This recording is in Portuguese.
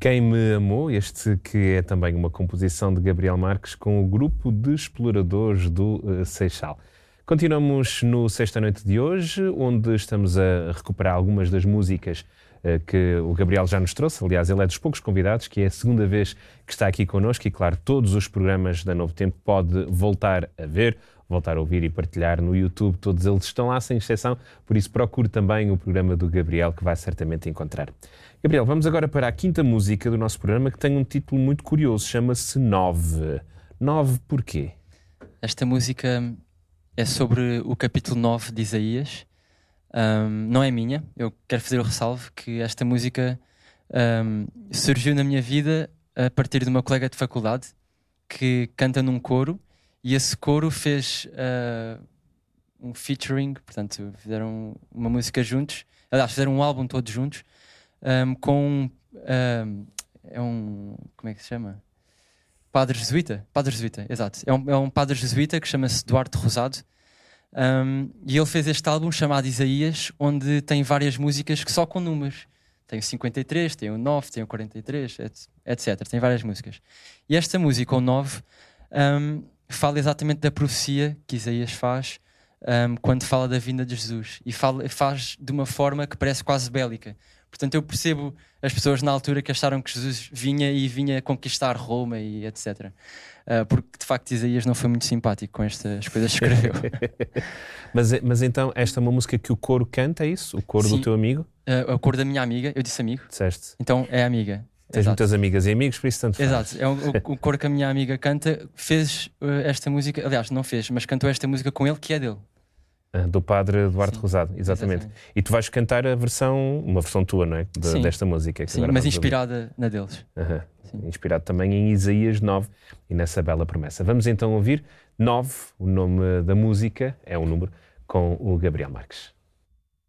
Quem Me Amou, este que é também uma composição de Gabriel Marques com o grupo de exploradores do Seixal. Continuamos no Sexta Noite de hoje, onde estamos a recuperar algumas das músicas que o Gabriel já nos trouxe. Aliás, ele é dos poucos convidados, que é a segunda vez que está aqui connosco e, claro, todos os programas da Novo Tempo pode voltar a ver, voltar a ouvir e partilhar no YouTube. Todos eles estão lá, sem exceção, por isso procure também o programa do Gabriel, que vai certamente encontrar. Gabriel, vamos agora para a quinta música do nosso programa, que tem um título muito curioso, chama-se 9. 9 porquê? Esta música é sobre o capítulo 9 de Isaías. Não é minha, eu quero fazer o ressalvo que esta música surgiu na minha vida a partir de uma colega de faculdade que canta num coro, e esse coro fez um featuring, portanto fizeram uma música juntos, aliás, fizeram um álbum todos juntos, com como é que se chama? Padre Jesuíta, exato. É um padre jesuíta que chama-se Duarte Rosado. E ele fez este álbum chamado Isaías, onde tem várias músicas que só com números. Tem o 53, tem o 9, tem o 43, etc. Tem várias músicas. E esta música, o 9, fala exatamente da profecia que Isaías faz quando fala da vinda de Jesus. E faz de uma forma que parece quase bélica. Portanto, eu percebo as pessoas na altura que acharam que Jesus vinha conquistar Roma e etc. Porque, de facto, Isaías não foi muito simpático com estas coisas que escreveu. mas então, esta é uma música que o coro canta, é isso? O coro do teu amigo? O coro da minha amiga, eu disse amigo. Disseste. Então, é amiga. Tens muitas amigas e amigos, por isso tanto faz. Exato, o coro que a minha amiga canta, fez esta música, aliás, não fez, mas cantou esta música com ele, que é dele. Do padre Duarte Rosado, exatamente. E tu vais cantar uma versão tua, não é? Desta música. Sim, mas inspirada na deles. Inspirado também em Isaías 9 e nessa bela promessa. Vamos então ouvir 9, o nome da música, é um número, com o Gabriel Marques.